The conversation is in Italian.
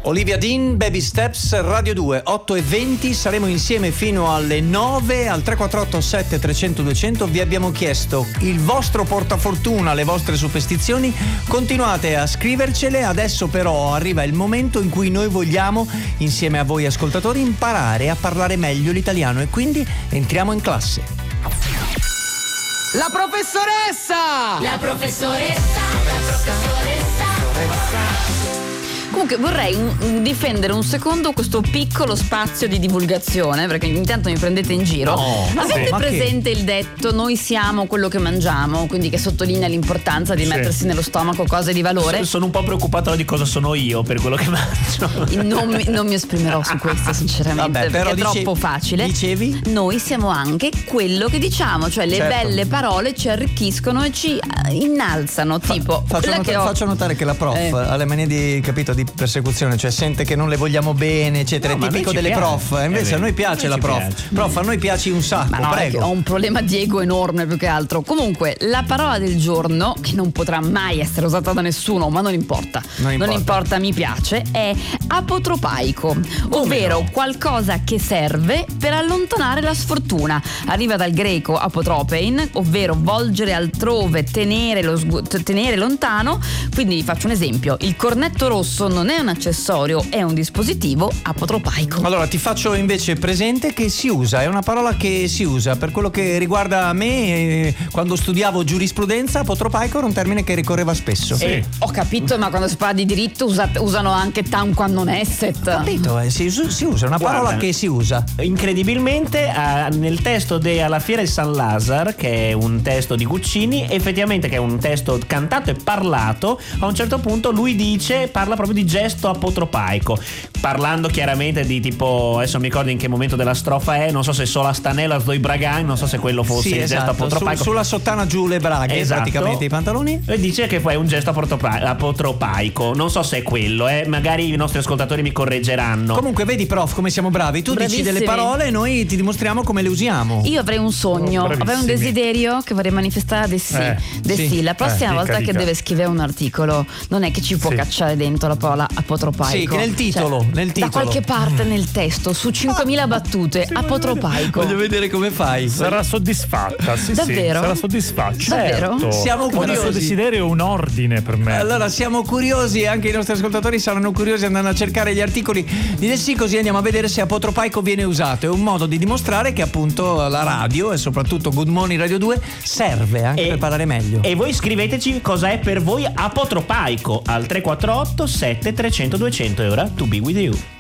Olivia Dean, Baby Steps, Radio 2, 8:20, saremo insieme fino alle 9 al 348 7300 200. Vi abbiamo chiesto il vostro portafortuna, le vostre superstizioni, continuate a scrivercele. Adesso però arriva il momento in cui noi vogliamo, insieme a voi ascoltatori, imparare a parlare meglio l'italiano e quindi entriamo in classe. La professoressa! La professoressa! La professoressa! Comunque vorrei difendere un secondo questo piccolo spazio di divulgazione, perché intanto mi prendete in giro. Avete presente il detto noi siamo quello che mangiamo, quindi che sottolinea l'importanza di mettersi nello stomaco cose di valore? Sono un po' preoccupato di cosa sono io per quello che mangio. Non mi esprimerò su questo sinceramente. Vabbè, però perché è troppo facile. Dicevi? Noi siamo anche quello che diciamo, cioè le belle parole ci arricchiscono e ci innalzano. Tipo faccio notare che la prof ha le manie di persecuzione, cioè sente che non le vogliamo bene, eccetera. È tipico delle prof. Invece a noi piace la prof. Prof, a noi piaci un sacco. Ma no, prego. Ho un problema di ego enorme più che altro. Comunque, la parola del giorno, che non potrà mai essere usata da nessuno, ma non importa, mi piace, è apotropaico, ovvero qualcosa che serve per allontanare la sfortuna. Arriva dal greco apotropein, ovvero volgere altrove, tenere lontano. Quindi faccio un esempio: il cornetto rosso non è un accessorio, è un dispositivo apotropaico. Allora ti faccio invece presente che si usa, è una parola che si usa. Per quello che riguarda me, quando studiavo giurisprudenza, apotropaico era un termine che ricorreva spesso. Ho capito, ma quando si parla di diritto usano anche tanquam non esset. Capito, si usa, è una parola che si usa. Incredibilmente nel testo alla Fiera di San Lazar, che è un testo di Guccini, effettivamente che è un testo cantato e parlato, a un certo punto lui parla proprio di gesto apotropaico, parlando chiaramente di tipo, adesso non mi ricordo in che momento della strofa è, non so se solo a stanella sdoi bragan, non so se quello fosse il gesto apotropaico. Sulla sottana giù le braghe, praticamente i pantaloni. E dice che poi è un gesto apotropaico, non so se è quello, magari i nostri ascoltatori mi correggeranno. Comunque vedi prof come siamo bravi, tu dici delle parole e noi ti dimostriamo come le usiamo. Io avrei un sogno, avrei un desiderio che vorrei manifestare la prossima volta che deve scrivere un articolo, non è che ci può cacciare dentro la parola apotropaico. Sì, che nel titolo. Da qualche parte nel testo, su 5.000 battute, apotropaico. Voglio vedere come fai. Sarà soddisfatta, davvero? Sarà soddisfatta. Davvero? Certo. Siamo curiosi. Il suo desiderio è un ordine per me. Allora siamo curiosi, anche i nostri ascoltatori saranno curiosi, andando a cercare gli articoli di Dessì, così andiamo a vedere se apotropaico viene usato. È un modo di dimostrare che appunto la radio e soprattutto Good Morning Radio 2 serve anche per parlare meglio. E voi scriveteci cosa è per voi apotropaico al 348 7300 200. E ora to be with you.